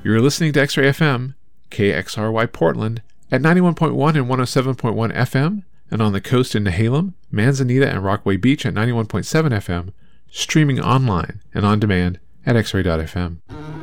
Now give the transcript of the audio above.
You're listening to X-Ray FM, KXRY Portland, at 91.1 and 107.1 FM, and on the coast in Nehalem, Manzanita, and Rockaway Beach at 91.7 FM, streaming online and on demand at xray.fm.